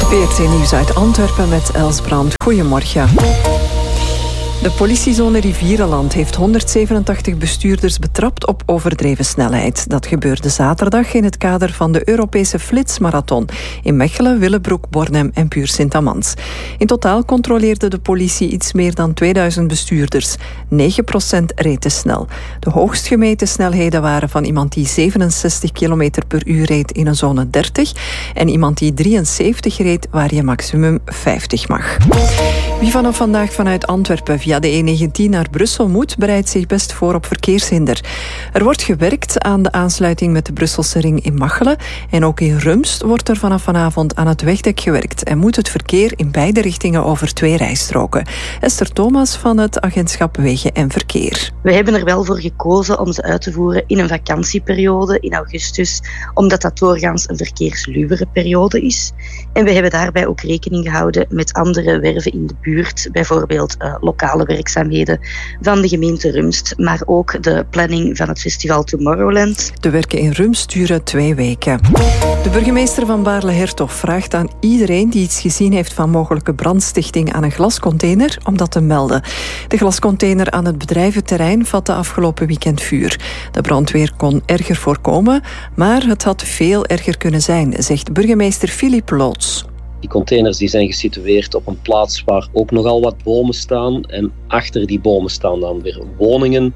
VRT Nieuws uit Antwerpen met Els Brand. Goedemorgen. De politiezone Rivierenland heeft 187 bestuurders betrapt op overdreven snelheid. Dat gebeurde zaterdag in het kader van de Europese Flitsmarathon in Mechelen, Willebroek, Bornem en Puur-Sint-Amans. In totaal controleerde de politie iets meer dan 2000 bestuurders. 9% reed te snel. De hoogst gemeten snelheden waren van iemand die 67 km per uur reed in een zone 30 en iemand die 73 reed waar je maximum 50 mag. Wie vanaf vandaag vanuit Antwerpen via de E19 naar Brussel moet, bereidt zich best voor op verkeershinder. Er wordt gewerkt aan de aansluiting met de Brusselse ring in Machelen en ook in Rumst wordt er vanaf vanavond aan het wegdek gewerkt en moet het verkeer in beide richtingen over 2 rijstroken. Esther Thomas van het agentschap Wegen en Verkeer. We hebben er wel voor gekozen om ze uit te voeren in een vakantieperiode in augustus, omdat dat doorgaans een verkeersluwere periode is. En we hebben daarbij ook rekening gehouden met andere werven in de buurt, bijvoorbeeld lokale werkzaamheden van de gemeente Rumst, maar ook de planning van het festival Tomorrowland. De werken in Rumst duren 2 weken. De burgemeester van Baarle-Hertog vraagt aan iedereen die iets gezien heeft van mogelijke brandstichting aan een glascontainer om dat te melden. De glascontainer aan het bedrijventerrein vatte afgelopen weekend vuur. De brandweer kon erger voorkomen, maar het had veel erger kunnen zijn, zegt burgemeester Philippe Loots. Die containers die zijn gesitueerd op een plaats waar ook nogal wat bomen staan. En achter die bomen staan dan weer woningen.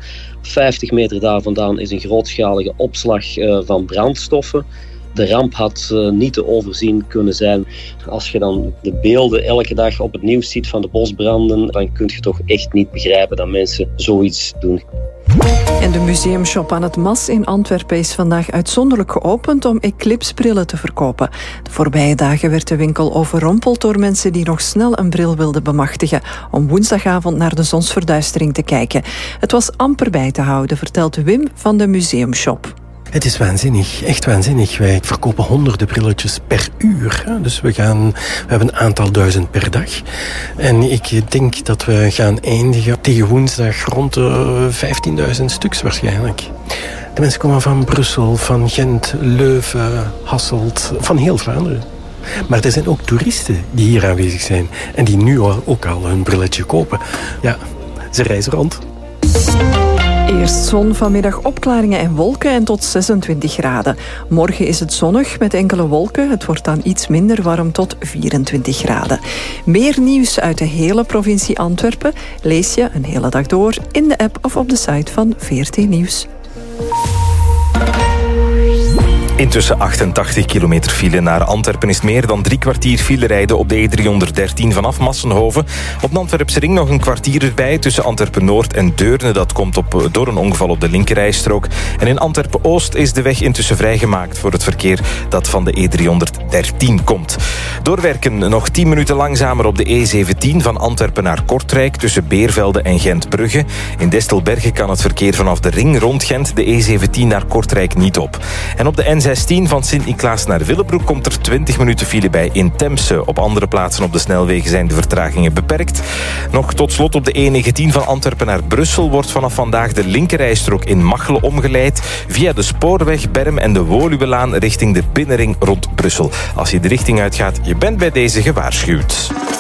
50 meter daar vandaan is een grootschalige opslag van brandstoffen. De ramp had niet te overzien kunnen zijn. Als je dan de beelden elke dag op het nieuws ziet van de bosbranden, dan kun je toch echt niet begrijpen dat mensen zoiets doen. En de museumshop aan het Mas in Antwerpen is vandaag uitzonderlijk geopend om eclipsebrillen te verkopen. De voorbije dagen werd de winkel overrompeld door mensen die nog snel een bril wilden bemachtigen om woensdagavond naar de zonsverduistering te kijken. Het was amper bij te houden, vertelt Wim van de museumshop. Het is waanzinnig, echt waanzinnig. Wij verkopen honderden brilletjes per uur. Dus we hebben een aantal duizend per dag. En ik denk dat we gaan eindigen tegen woensdag rond de 15.000 stuks waarschijnlijk. De mensen komen van Brussel, van Gent, Leuven, Hasselt, van heel Vlaanderen. Maar er zijn ook toeristen die hier aanwezig zijn en die nu ook al hun brilletje kopen. Ja, ze reizen rond. Eerst zon, vanmiddag opklaringen en wolken en tot 26 graden. Morgen is het zonnig met enkele wolken. Het wordt dan iets minder warm tot 24 graden. Meer nieuws uit de hele provincie Antwerpen lees je een hele dag door in de app of op de site van VRT Nieuws. Intussen 88 kilometer file naar Antwerpen is meer dan 3 kwartier file rijden op de E313 vanaf Massenhoven. Op de Antwerpse ring nog een kwartier erbij tussen Antwerpen-Noord en Deurne. Dat komt door een ongeval op de linkerrijstrook. En in Antwerpen-Oost is de weg intussen vrijgemaakt voor het verkeer dat van de E313 komt. Doorwerken nog 10 minuten langzamer op de E17 van Antwerpen naar Kortrijk tussen Beervelde en Gent-Brugge. In Destelbergen kan het verkeer vanaf de ring rond Gent de E17 naar Kortrijk niet op. En op de N16 van Sint-Niklaas naar Willebroek komt er 20 minuten file bij in Temse. Op andere plaatsen op de snelwegen zijn de vertragingen beperkt. Nog tot slot op de E19 van Antwerpen naar Brussel wordt vanaf vandaag de linkerrijstrook in Machelen omgeleid via de spoorweg Berm en de Woluwelaan richting de binnenring rond Brussel. Als je de richting uitgaat, je bent bij deze gewaarschuwd.